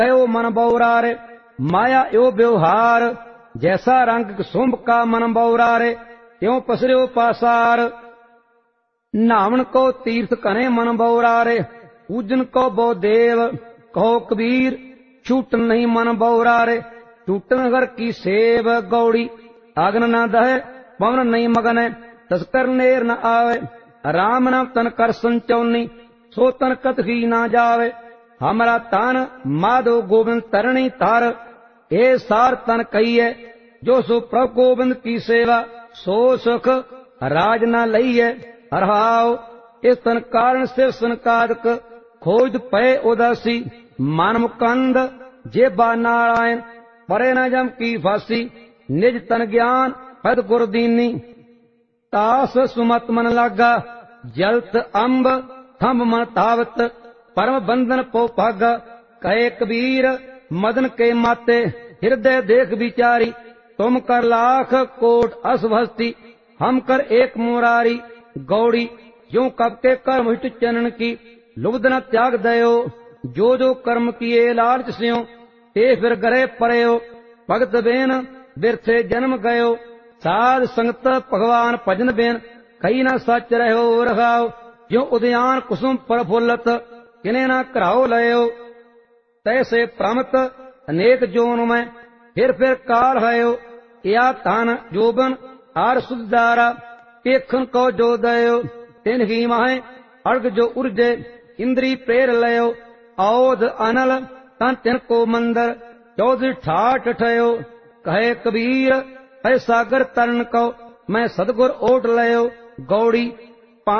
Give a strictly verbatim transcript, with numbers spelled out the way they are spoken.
ओ मन बौरारे माया यो व्यवहार। जैसा रंग सुंभ का मन बौरारे त्यों पसर्यो पासार। नावन को तीर्थ कने मन बौरारे पूजन को बो देव। कहो कबीर छूटन नहीं मन बौरारे छूटन घर की सेव। गौड़ी आगन न दहे पवन नहीं मगन तस्कर नेर न आवे। राम नाम तन कर संचौनी सो तन कत ही ना जावे। हमारा तन माधो गोविंद तरणी तार ए सार तन कहिए। जो सो प्रभु गोविंद की सेवा सो सुख राज न लईए। हरहाओ इस तन कारण शिव सनकादक खोज पै उदासी। मन मुकंद जेबा नारायण परे न जम की फांसी। निज तन ज्ञान पद गुर दीनी तास सुमत मन लागा। जलत अम्ब थंब मन तावत परम बंधन पो भागा। कहे कबीर मदन के माते हृदय देख विचारी। तुम कर लाख कोट असभस्ती हम कर एक मुरारी। गौड़ी जो कब के कर्म हिट चनन की लुब्ध न त्याग दयो। जो जो कर्म किए लालच स्यो ते फिर गरे परयो। भगत बेन बिरथे जन्म गयो साध संगत भगवान भजन बेन कई न सच रहो। रखाओ जो उद्यान कुसुम प्रफुल्लत किने न कराओ लयो। तैसे प्रमत अनेक जोन में फिर फिर काल हयो। या धन जोबन आर सुधारा पेखन को जो दयो। तिन ही माहे अर्घ जो उर्जे इंद्री प्रेर लयो। औध अनल तन तिन को मंदर चौधरी ठाठ ठयो। कहे कबीर ऐ सागर तरन को मैं सदगुर ओट लयो। गौड़ी